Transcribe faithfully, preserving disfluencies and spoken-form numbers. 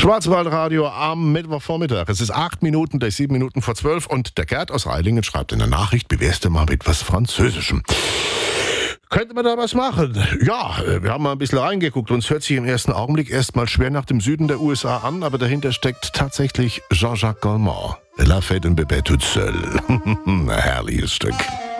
Schwarzwaldradio am Mittwochvormittag. Es ist acht Minuten, durch sieben Minuten vor zwölf und der Gerd aus Eilingen schreibt in der Nachricht, wie wär's denn mal mit was Französischem? Könnte man da was machen? Ja, wir haben mal ein bisschen reingeguckt und es hört sich im ersten Augenblick erstmal schwer nach dem Süden der U S A an, aber dahinter steckt tatsächlich Jean-Jacques Goldman. La fête d'un bébé toute seule. Ein herrliches Stück.